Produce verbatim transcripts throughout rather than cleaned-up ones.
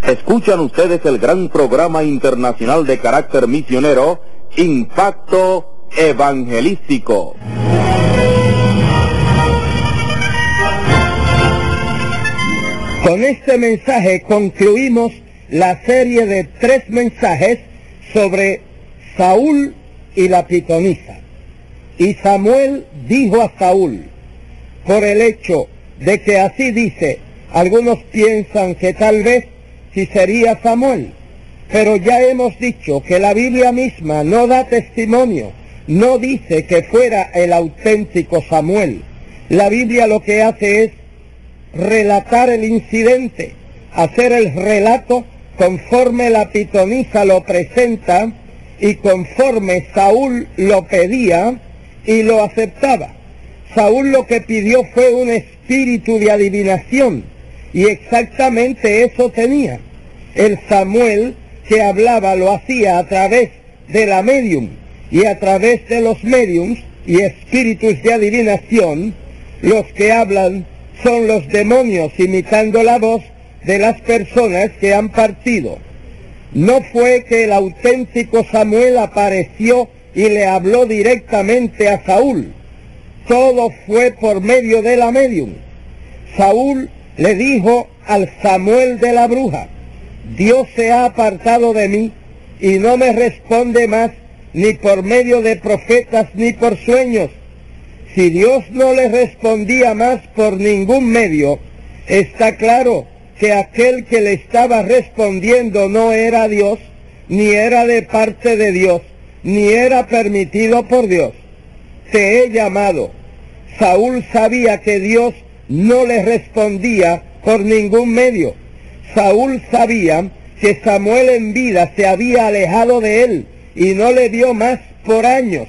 Escuchan ustedes el gran programa internacional de carácter misionero, Impacto Evangelístico. Con este mensaje concluimos la serie de tres mensajes sobre Saúl y la pitonisa. Y Samuel dijo a Saúl, por el hecho de que así dice, algunos piensan que tal vez si sería Samuel, pero ya hemos dicho que la Biblia misma no da testimonio, no dice que fuera el auténtico Samuel. La Biblia lo que hace es relatar el incidente, hacer el relato conforme la pitonisa lo presenta y conforme Saúl lo pedía y lo aceptaba. Saúl lo que pidió fue un espíritu de adivinación, y exactamente eso tenía. El Samuel que hablaba lo hacía a través de la medium, y a través de los mediums y espíritus de adivinación, los que hablan son los demonios imitando la voz de las personas que han partido. No fue que el auténtico Samuel apareció y le habló directamente a Saúl. Todo fue por medio de la medium. Saúl le dijo al Samuel de la bruja, Dios se ha apartado de mí y no me responde más ni por medio de profetas ni por sueños. Si Dios no le respondía más por ningún medio, está claro que aquel que le estaba respondiendo no era Dios, ni era de parte de Dios, ni era permitido por Dios. Te he llamado. Saúl sabía que Dios no le respondía por ningún medio. Saúl sabía que Samuel en vida se había alejado de él y no le vio más por años.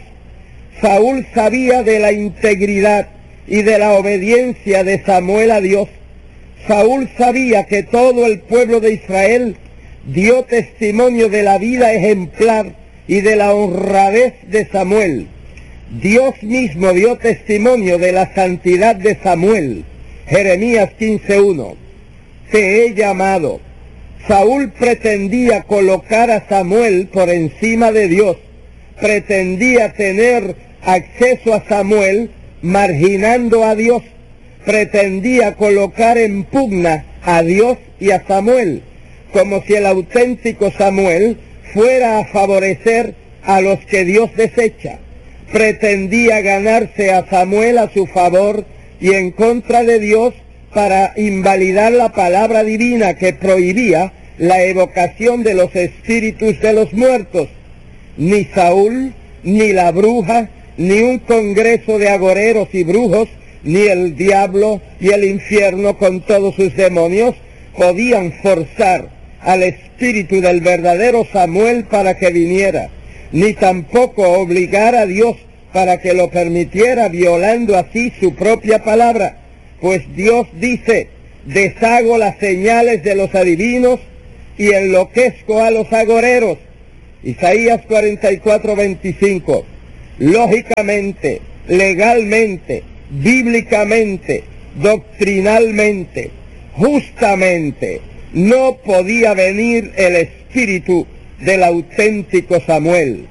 Saúl sabía de la integridad y de la obediencia de Samuel a Dios. Saúl sabía que todo el pueblo de Israel dio testimonio de la vida ejemplar y de la honradez de Samuel. Dios mismo dio testimonio de la santidad de Samuel. Jeremías quince uno. Te he llamado. Saúl pretendía colocar a Samuel por encima de Dios. Pretendía tener acceso a Samuel marginando a Dios. Pretendía colocar en pugna a Dios y a Samuel, como si el auténtico Samuel fuera a favorecer a los que Dios desecha. Pretendía ganarse a Samuel a su favor y en contra de Dios para invalidar la palabra divina que prohibía la evocación de los espíritus de los muertos. Ni Saúl, ni la bruja, ni un congreso de agoreros y brujos, ni el diablo y el infierno con todos sus demonios podían forzar al espíritu del verdadero Samuel para que viniera, ni tampoco obligar a Dios para que lo permitiera, violando así su propia palabra, pues Dios dice, deshago las señales de los adivinos y enloquezco a los agoreros. Isaías cuarenta y cuatro, veinticinco. Lógicamente, legalmente, bíblicamente, doctrinalmente, justamente, no podía venir el espíritu del auténtico Samuel.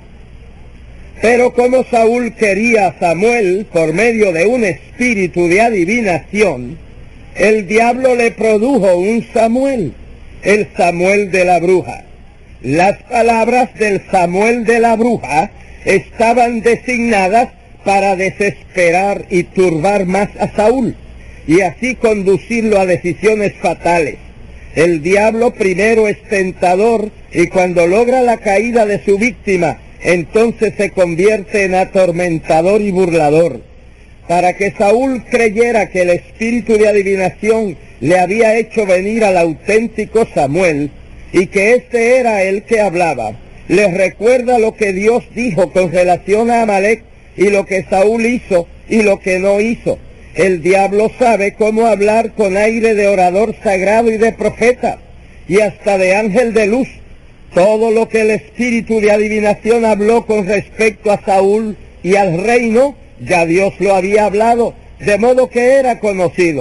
Pero como Saúl quería a Samuel por medio de un espíritu de adivinación, el diablo le produjo un Samuel, el Samuel de la bruja. Las palabras del Samuel de la bruja estaban designadas para desesperar y turbar más a Saúl, y así conducirlo a decisiones fatales. El diablo primero es tentador, y cuando logra la caída de su víctima, entonces se convierte en atormentador y burlador. Para que Saúl creyera que el espíritu de adivinación le había hecho venir al auténtico Samuel, y que este era el que hablaba, les recuerda lo que Dios dijo con relación a Amalek, y lo que Saúl hizo y lo que no hizo. El diablo sabe cómo hablar con aire de orador sagrado y de profeta, y hasta de ángel de luz. Todo lo que el espíritu de adivinación habló con respecto a Saúl y al reino, ya Dios lo había hablado, de modo que era conocido.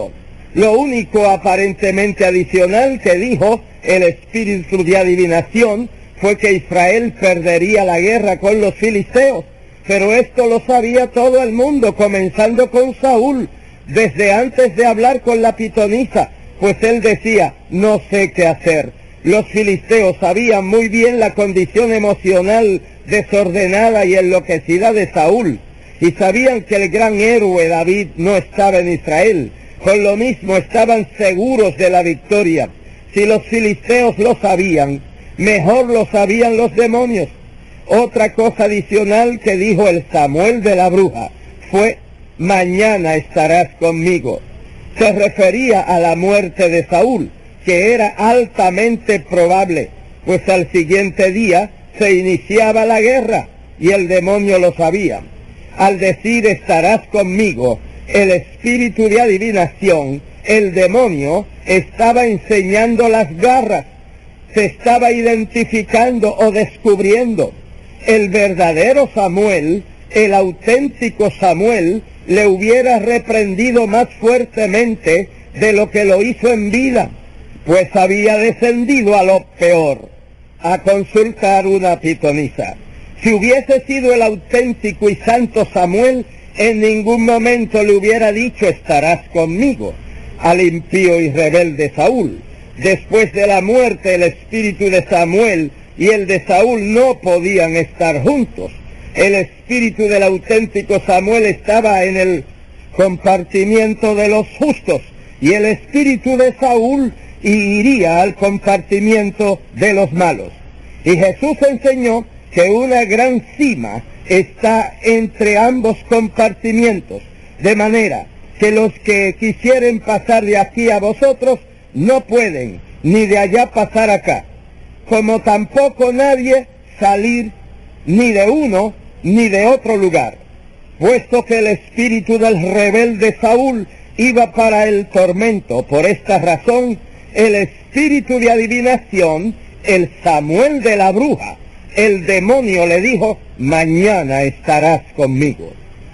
Lo único aparentemente adicional que dijo el espíritu de adivinación fue que Israel perdería la guerra con los filisteos. Pero esto lo sabía todo el mundo, comenzando con Saúl, desde antes de hablar con la pitonisa, pues él decía, no sé qué hacer. Los filisteos sabían muy bien la condición emocional desordenada y enloquecida de Saúl, y sabían que el gran héroe David no estaba en Israel. Con lo mismo estaban seguros de la victoria. Si los filisteos lo sabían, mejor lo sabían los demonios. Otra cosa adicional que dijo el Samuel de la bruja fue, mañana estarás conmigo. Se refería a la muerte de Saúl, que era altamente probable, pues al siguiente día se iniciaba la guerra, y el demonio lo sabía. Al decir estarás conmigo, el espíritu de adivinación, el demonio, estaba enseñando las garras, se estaba identificando o descubriendo. El verdadero Samuel, el auténtico Samuel, le hubiera reprendido más fuertemente de lo que lo hizo en vida, pues había descendido a lo peor, a consultar una pitonisa. Si hubiese sido el auténtico y santo Samuel, en ningún momento le hubiera dicho estarás conmigo al impío y rebelde Saúl. Después de la muerte, el espíritu de Samuel y el de Saúl no podían estar juntos. El espíritu del auténtico Samuel estaba en el compartimiento de los justos, y el espíritu de Saúl iría al compartimiento de los malos. Y Jesús enseñó que una gran cima está entre ambos compartimientos, de manera que los que quisieren pasar de aquí a vosotros no pueden, ni de allá pasar acá, como tampoco nadie salir ni de uno ni de otro lugar, puesto que el espíritu del rebelde Saúl iba para el tormento. Por esta razón, el espíritu de adivinación, el Samuel de la bruja, el demonio le dijo, mañana estarás conmigo.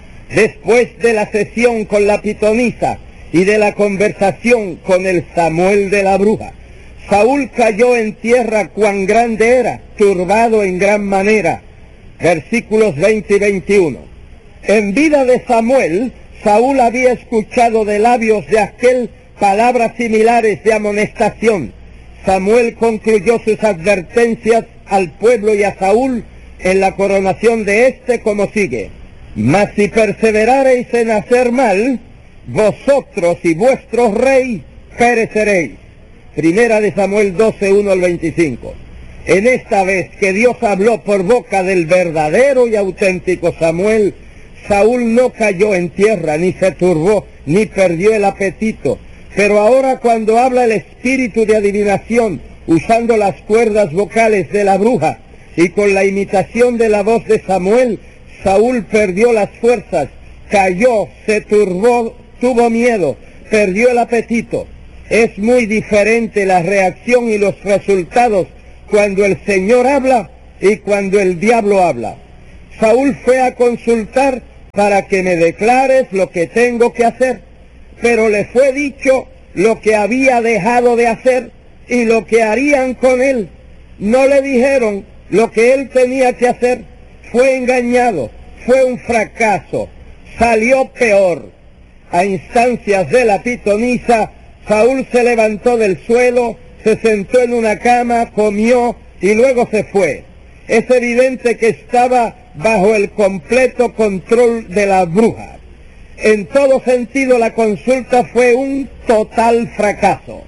Después de la sesión con la pitonisa y de la conversación con el Samuel de la bruja, Saúl cayó en tierra cuán grande era, turbado en gran manera. Versículos veinte y veintiuno. En vida de Samuel, Saúl había escuchado de labios de aquel palabras similares de amonestación. Samuel concluyó sus advertencias al pueblo y a Saúl en la coronación de éste como sigue. Mas si perseverareis en hacer mal, vosotros y vuestro rey pereceréis. Primera de Samuel doce, uno al veinticinco. En esta vez que Dios habló por boca del verdadero y auténtico Samuel, Saúl no cayó en tierra, ni se turbó, ni perdió el apetito. Pero ahora cuando habla el espíritu de adivinación, usando las cuerdas vocales de la bruja, y con la imitación de la voz de Samuel, Saúl perdió las fuerzas, cayó, se turbó, tuvo miedo, perdió el apetito. Es muy diferente la reacción y los resultados cuando el Señor habla y cuando el diablo habla. Saúl fue a consultar para que me declares lo que tengo que hacer, pero le fue dicho lo que había dejado de hacer y lo que harían con él. No le dijeron lo que él tenía que hacer. Fue engañado, fue un fracaso, salió peor. A instancias de la pitonisa, Saúl se levantó del suelo, se sentó en una cama, comió y luego se fue. Es evidente que estaba bajo el completo control de la bruja. En todo sentido, la consulta fue un total fracaso.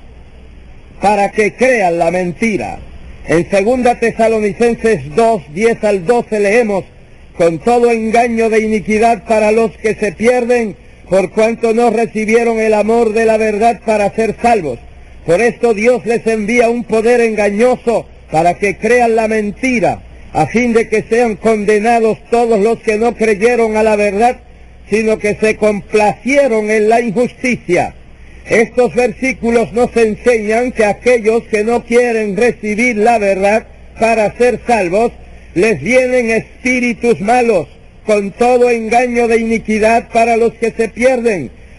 Para que crean la mentira. En segunda Tesalonicenses dos, diez al doce leemos, con todo engaño de iniquidad para los que se pierden, por cuanto no recibieron el amor de la verdad para ser salvos. Por esto Dios les envía un poder engañoso para que crean la mentira, a fin de que sean condenados todos los que no creyeron a la verdad, sino que se complacieron en la injusticia. Estos versículos nos enseñan que aquellos que no quieren recibir la verdad para ser salvos, les vienen espíritus malos, con todo engaño de iniquidad para los que se pierden.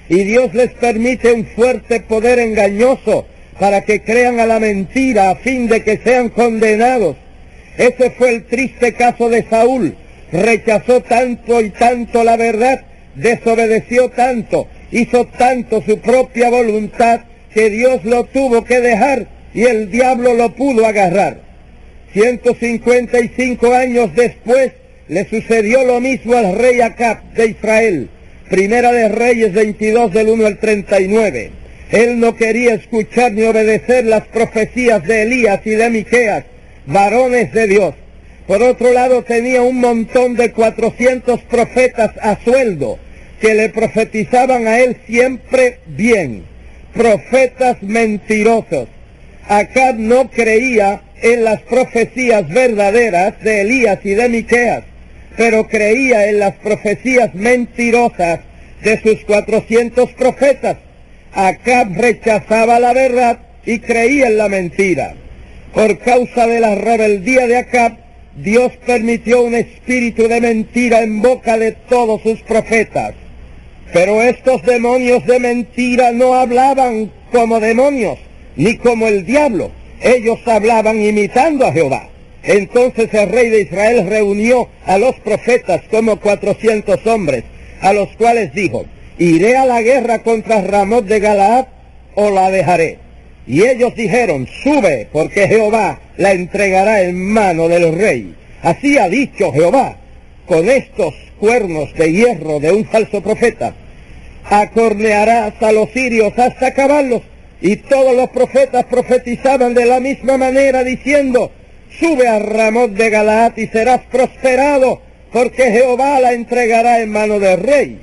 y Dios les permite un fuerte poder engañoso para que crean a la mentira a fin de que sean condenados. Ese fue el triste caso de Saúl. Rechazó tanto y tanto la verdad, desobedeció tanto, hizo tanto su propia voluntad, que Dios lo tuvo que dejar y el diablo lo pudo agarrar. ciento cincuenta y cinco años después le sucedió lo mismo al rey Acab de Israel. Primera de Reyes veintidós del uno al treinta y nueve. Él no quería escuchar ni obedecer las profecías de Elías y de Miqueas, varones de Dios. Por otro lado, tenía un montón de cuatrocientos profetas a sueldo que le profetizaban a él siempre bien. Profetas mentirosos. Acab no creía en las profecías verdaderas de Elías y de Miqueas, pero creía en las profecías mentirosas de sus cuatrocientos profetas. Acab rechazaba la verdad y creía en la mentira. Por causa de la rebeldía de Acab, Dios permitió un espíritu de mentira en boca de todos sus profetas. Pero estos demonios de mentira no hablaban como demonios, ni como el diablo. Ellos hablaban imitando a Jehová. Entonces el rey de Israel reunió a los profetas como cuatrocientos hombres, a los cuales dijo: ¿iré a la guerra contra Ramot de Galaad o la dejaré? Y ellos dijeron: sube, porque Jehová la entregará en mano del rey. Así ha dicho Jehová: con estos cuernos de hierro de un falso profeta acornearás a los sirios hasta acabarlos. Y todos los profetas profetizaban de la misma manera, diciendo: sube a Ramot de Galaad y serás prosperado, porque Jehová la entregará en mano del rey.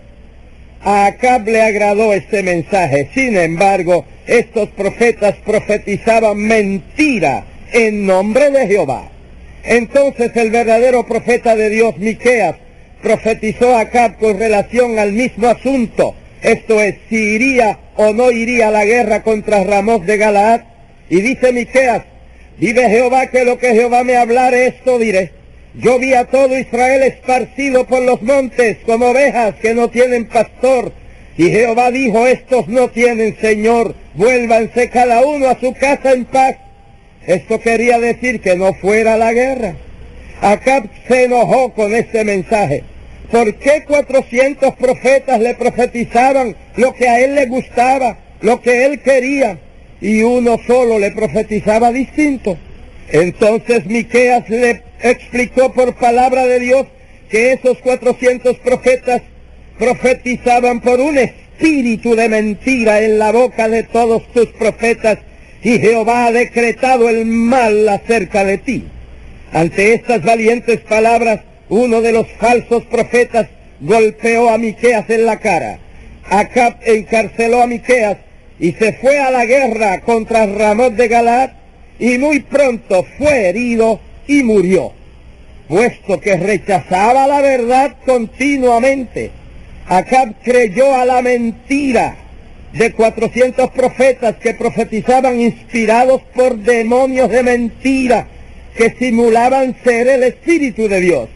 A Acab le agradó este mensaje. Sin embargo, estos profetas profetizaban mentira en nombre de Jehová. Entonces el verdadero profeta de Dios, Miqueas, profetizó a Acab con relación al mismo asunto, esto es, si iría o no iría a la guerra contra Ramot de Galaad. Y dice Miqueas: vive Jehová, que lo que Jehová me hablare, esto diré. Yo vi a todo Israel esparcido por los montes como ovejas que no tienen pastor. Y Jehová dijo: estos no tienen señor, vuélvanse cada uno a su casa en paz. Esto quería decir que no fuera a la guerra. Acab se enojó con este mensaje. ¿Por qué cuatrocientos profetas le profetizaban lo que a él le gustaba, lo que él quería, y uno solo le profetizaba distinto? Entonces Miqueas le explicó por palabra de Dios que esos cuatrocientos profetas profetizaban por un espíritu de mentira en la boca de todos tus profetas, y Jehová ha decretado el mal acerca de ti. Ante estas valientes palabras, uno de los falsos profetas golpeó a Miqueas en la cara. Acab encarceló a Miqueas y se fue a la guerra contra Ramot de Galaad, y muy pronto fue herido y murió, puesto que rechazaba la verdad continuamente. Acab creyó a la mentira de cuatrocientos profetas que profetizaban inspirados por demonios de mentira que simulaban ser el Espíritu de Dios.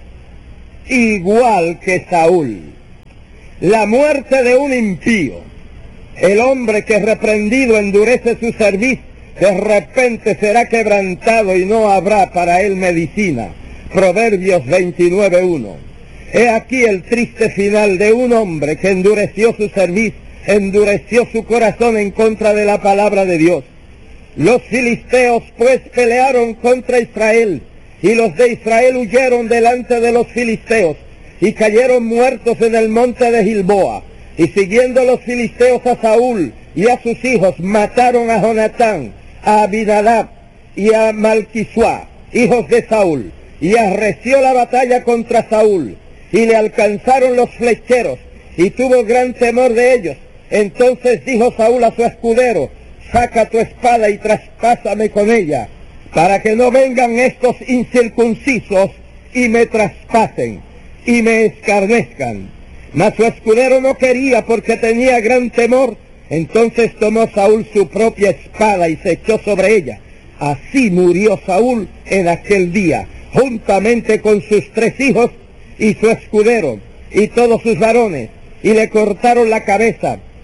Igual que Saúl. La muerte de un impío, el hombre que reprendido endurece su cerviz, de repente será quebrantado y no habrá para él medicina. Proverbios veintinueve uno. He aquí el triste final de un hombre que endureció su cerviz, endureció su corazón en contra de la palabra de Dios. Los filisteos pues pelearon contra Israel, y los de Israel huyeron delante de los filisteos, y cayeron muertos en el monte de Gilboa. Y siguiendo los filisteos a Saúl y a sus hijos, mataron a Jonatán, a Abinadab y a Malquisuá, hijos de Saúl, y arreció la batalla contra Saúl, y le alcanzaron los flecheros, y tuvo gran temor de ellos. Entonces dijo Saúl a su escudero: saca tu espada y traspásame con ella, para que no vengan estos incircuncisos y me traspasen y me escarnezcan. Mas su escudero no quería, porque tenía gran temor. Entonces tomó Saúl su propia espada y se echó sobre ella. Así murió Saúl en aquel día, juntamente con sus tres hijos y su escudero y todos sus varones, y le cortaron la cabeza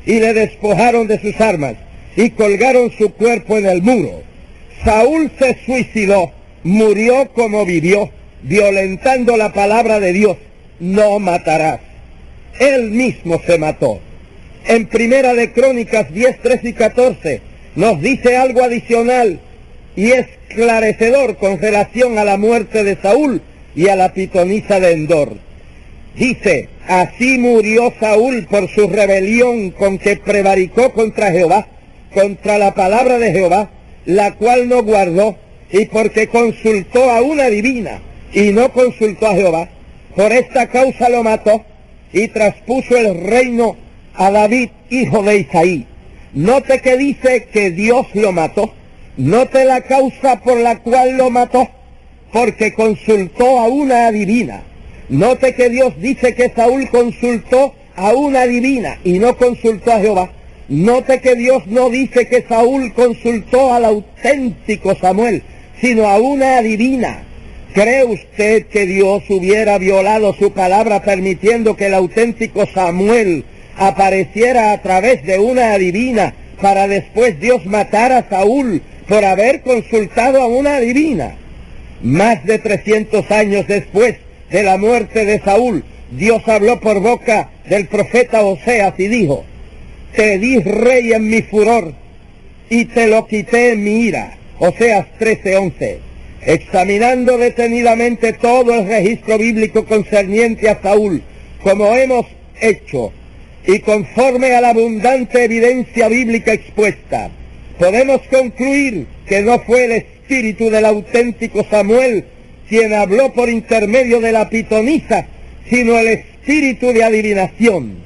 y le despojaron de sus armas y colgaron su cuerpo en el muro. Saúl se suicidó, murió como vivió, violentando la palabra de Dios: no matarás. Él mismo se mató. En Primera de Crónicas diez, trece y catorce nos dice algo adicional y esclarecedor con relación a la muerte de Saúl y a la pitonisa de Endor. Dice: así murió Saúl por su rebelión con que prevaricó contra Jehová, contra la palabra de Jehová, la cual no guardó, y porque consultó a una divina y no consultó a Jehová. Por esta causa lo mató y traspuso el reino a David, hijo de Isaí. Note que dice que Dios lo mató. Note la causa por la cual lo mató: porque consultó a una divina. Note que Dios dice que Saúl consultó a una divina y no consultó a Jehová. Note que Dios no dice que Saúl consultó al auténtico Samuel, sino a una divina. ¿Cree usted que Dios hubiera violado su palabra permitiendo que el auténtico Samuel apareciera a través de una divina para después Dios matar a Saúl por haber consultado a una divina? Más de trescientos años después de la muerte de Saúl, Dios habló por boca del profeta Oseas y dijo: te di rey en mi furor y te lo quité en mi ira. Oseas trece, once. Examinando detenidamente todo el registro bíblico concerniente a Saúl, como hemos hecho, y conforme a la abundante evidencia bíblica expuesta, podemos concluir que no fue el espíritu del auténtico Samuel quien habló por intermedio de la pitonisa, sino el espíritu de adivinación.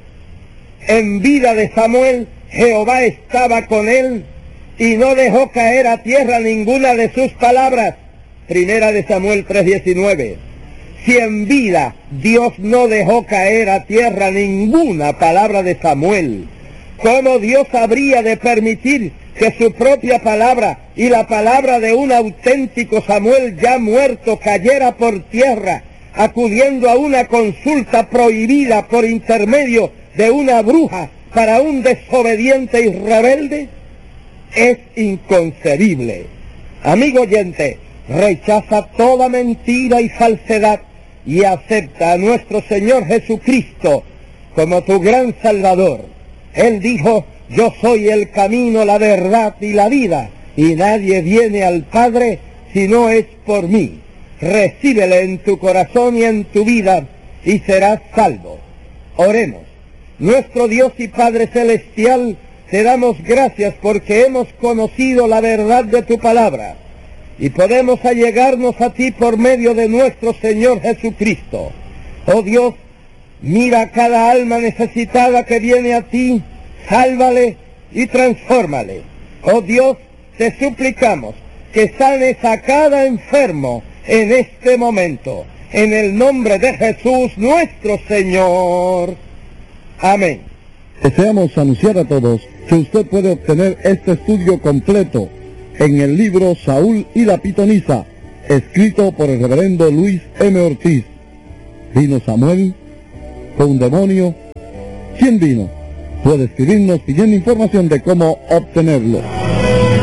En vida de Samuel, Jehová estaba con él y no dejó caer a tierra ninguna de sus palabras. Primera de Samuel tres, diecinueve. Si en vida Dios no dejó caer a tierra ninguna palabra de Samuel, ¿cómo Dios habría de permitir que su propia palabra y la palabra de un auténtico Samuel ya muerto cayera por tierra, acudiendo a una consulta prohibida por intermedio de una bruja para un desobediente y rebelde? Es inconcebible. Amigo oyente, rechaza toda mentira y falsedad y acepta a nuestro Señor Jesucristo como tu gran Salvador. Él dijo: yo soy el camino, la verdad y la vida, y nadie viene al Padre si no es por mí. Recíbele en tu corazón y en tu vida y serás salvo. Oremos. Nuestro Dios y Padre Celestial, te damos gracias porque hemos conocido la verdad de tu palabra y podemos allegarnos a ti por medio de nuestro Señor Jesucristo. Oh Dios, mira a cada alma necesitada que viene a ti, sálvale y transfórmale. Oh Dios, te suplicamos que sanes a cada enfermo en este momento, en el nombre de Jesús nuestro Señor. Amén. Deseamos anunciar a todos que usted puede obtener este estudio completo en el libro Saúl y la pitonisa, escrito por el reverendo Luis M. Ortiz. ¿Vino Samuel? ¿Fue un demonio? ¿Quién vino? Puede escribirnos pidiendo información de cómo obtenerlo.